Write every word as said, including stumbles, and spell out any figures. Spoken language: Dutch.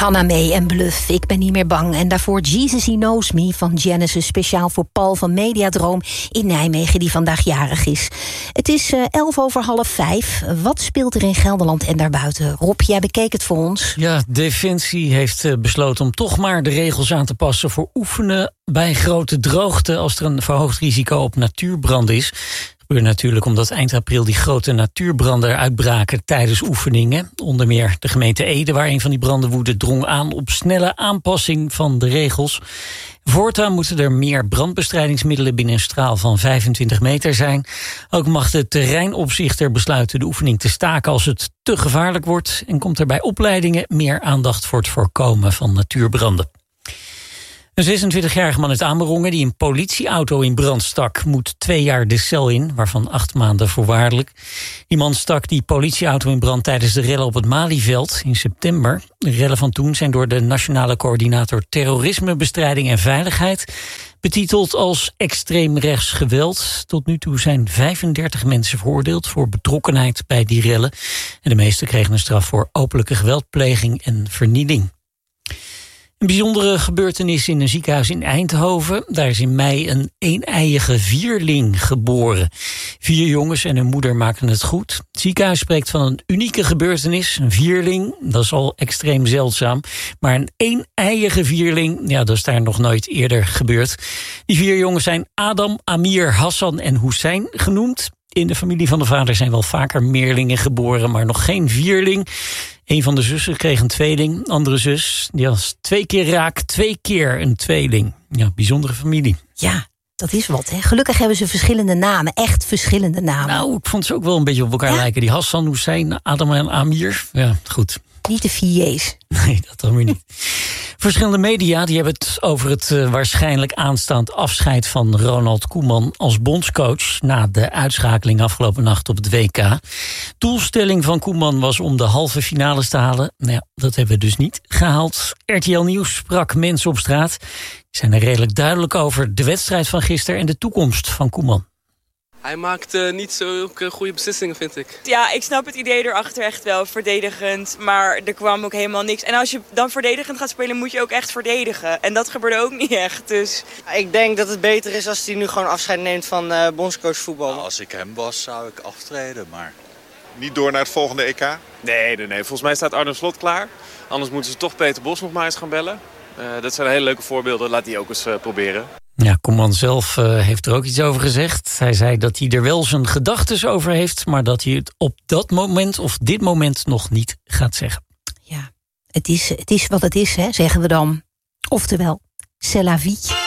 Hannah May en Bluff, Ik ben niet meer bang. En daarvoor Jesus He Knows Me van Genesis, speciaal voor Paul van Mediadroom in Nijmegen, die vandaag jarig is. Het is uh, elf over half vijf. Wat speelt er in Gelderland en daarbuiten? Rob, jij bekeek het voor ons. Ja, Defensie heeft uh, besloten om toch maar de regels aan te passen voor oefenen bij grote droogte als er een verhoogd risico op natuurbrand is. Dat gebeurt natuurlijk omdat eind april die grote natuurbranden uitbraken tijdens oefeningen. Onder meer de gemeente Ede, waar een van die branden woedde, drong aan op snelle aanpassing van de regels. Voortaan moeten er meer brandbestrijdingsmiddelen binnen een straal van vijfentwintig meter zijn. Ook mag de terreinopzichter besluiten de oefening te staken als het te gevaarlijk wordt. En komt er bij opleidingen meer aandacht voor het voorkomen van natuurbranden. Een zesentwintigjarige man uit Amerongen die een politieauto in brand stak, moet twee jaar de cel in, waarvan acht maanden voorwaardelijk. Die man stak die politieauto in brand tijdens de rellen op het Malieveld in september. De rellen van toen zijn door de Nationale Coördinator Terrorismebestrijding en Veiligheid betiteld als extreem rechts geweld. Tot nu toe zijn vijfendertig mensen veroordeeld voor betrokkenheid bij die rellen. En de meesten kregen een straf voor openlijke geweldpleging en vernieling. Een bijzondere gebeurtenis in een ziekenhuis in Eindhoven. Daar is in mei een een-eiige vierling geboren. Vier jongens en hun moeder maken het goed. Het ziekenhuis spreekt van een unieke gebeurtenis. Een vierling, dat is al extreem zeldzaam. Maar een een-eiige vierling, ja, dat is daar nog nooit eerder gebeurd. Die vier jongens zijn Adam, Amir, Hassan en Hussein genoemd. In de familie van de vader zijn wel vaker meerlingen geboren, maar nog geen vierling. Een van de zussen kreeg een tweeling. Andere zus, die was twee keer raak, twee keer een tweeling. Ja, bijzondere familie. Ja, dat is wat, hè. Gelukkig hebben ze verschillende namen. Echt verschillende namen. Nou, ik vond ze ook wel een beetje op elkaar ja? lijken. Die Hassan, Hussein, Adam en Amir. Ja, goed. Niet de V J's. Nee, dat dan weer niet. Verschillende media die hebben het over het uh, waarschijnlijk aanstaand afscheid van Ronald Koeman als bondscoach na de uitschakeling afgelopen nacht op het W K. Doelstelling van Koeman was om de halve finales te halen. Nou ja, dat hebben we dus niet gehaald. R T L Nieuws sprak mensen op straat. Die zijn er redelijk duidelijk over de wedstrijd van gisteren en de toekomst van Koeman. Hij maakt uh, niet zulke goede beslissingen, vind ik. Ja, ik snap het idee erachter echt wel, verdedigend. Maar er kwam ook helemaal niks. En als je dan verdedigend gaat spelen, moet je ook echt verdedigen. En dat gebeurde ook niet echt, dus... Ik denk dat het beter is als hij nu gewoon afscheid neemt van uh, bondscoachvoetbal. Nou, als ik hem was, zou ik aftreden, maar... Niet door naar het volgende E K? Nee, nee, nee. Volgens mij staat Arno Slot klaar. Anders moeten ze toch Peter Bos nog maar eens gaan bellen. Uh, dat zijn hele leuke voorbeelden. Laat die ook eens uh, proberen. Ja, Koeman zelf uh, heeft er ook iets over gezegd. Hij zei dat hij er wel zijn gedachtes over heeft, maar dat hij het op dat moment of dit moment nog niet gaat zeggen. Ja, het is, het is wat het is, hè, zeggen we dan. Oftewel, c'est la vie.